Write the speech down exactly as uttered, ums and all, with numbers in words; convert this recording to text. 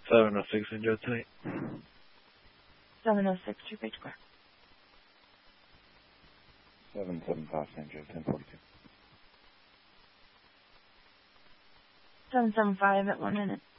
seven oh six in Joe tonight. seven oh six, two page square. seven seven five San Joe, ten forty-two. seven seven five at one minute.